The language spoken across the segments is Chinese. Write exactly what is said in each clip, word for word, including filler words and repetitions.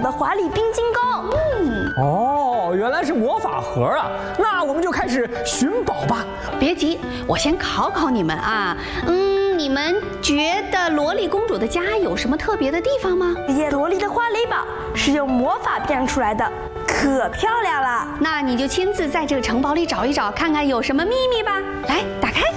的华丽冰晶宫。 嗯， 哦，原来是魔法盒啊！那我们就开始寻宝吧。 别急，我先考考你们啊。嗯，你们觉得萝莉公主的家有什么特别的地方吗？ 叶萝莉的花蕾宝是用魔法变出来的，可漂亮了。 那你就亲自在这个城堡里找一找，看看有什么秘密吧。来，打开。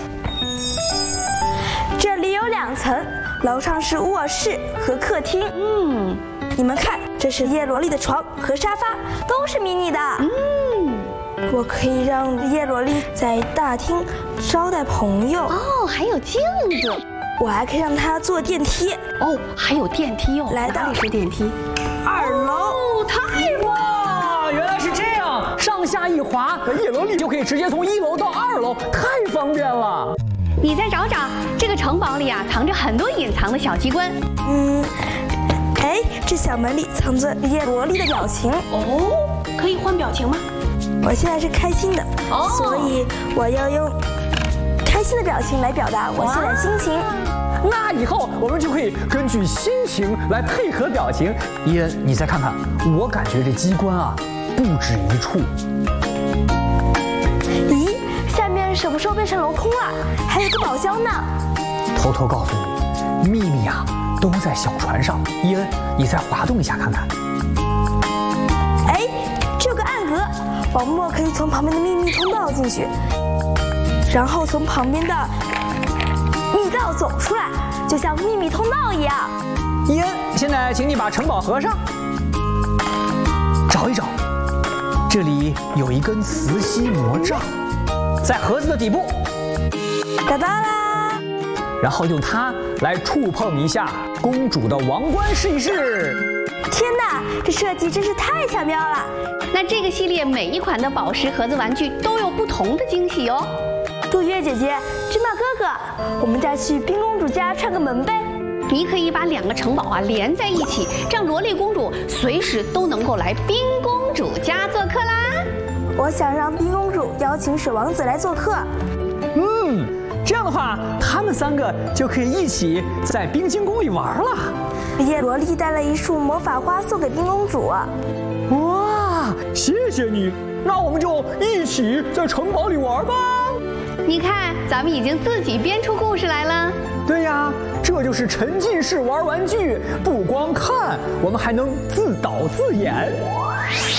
这里有两层，楼上是卧室和客厅。 嗯， 你们看，这是叶萝莉的床和沙发，都是迷你的。 嗯， 我可以让叶萝莉在大厅招待朋友。 哦，还有镜子。 我还可以让她坐电梯。 哦，还有电梯哦。 来到哪里是电梯？ 二楼。 哦，太棒了！ 哇，原来是这样，上下一滑，叶萝莉就可以直接从一楼到二楼，太方便了。 你再找找，这个城堡里啊，藏着很多隐藏的小机关。 嗯，哎，这小门里藏着叶萝莉的表情。 哦，可以换表情吗？ 我现在是开心的， 哦， 所以我要用开心的表情来表达我现在心情。 那以后我们就可以根据心情来配合表情。伊恩，你再看看，我感觉这机关啊不止一处。 咦，下面什么时候变成镂空了？还有个宝箱呢。 偷偷告诉你，秘密啊都在小船上。伊恩，你再滑动一下看看。 哎，这有个暗格，王默可以从旁边的秘密通道进去，然后从旁边的密道走出来，就像秘密通道一样。 伊恩，现在请你把城堡合上，找一找，这里有一根磁吸魔杖，在盒子的底部， 找到啦！ 然后用它来触碰一下公主的王冠，试一试。 天哪，这设计真是太巧妙了！ 那这个系列每一款的宝石盒子玩具都有不同的惊喜哦。 杜月姐姐，芝麻哥哥，我们再去冰公主家串个门呗。 你可以把两个城堡啊连在一起，让萝莉公主随时都能够来冰公主家做客啦。 我想让冰公主邀请水王子来做客。 嗯，这样的话，他们三个就可以一起在冰晶宫里玩了。 叶萝莉带了一束魔法花送给冰公主。 哇，谢谢你！那我们就一起在城堡里玩吧。 你看，咱们已经自己编出故事来了。 对呀，这就是沉浸式玩玩具，不光看，我们还能自导自演。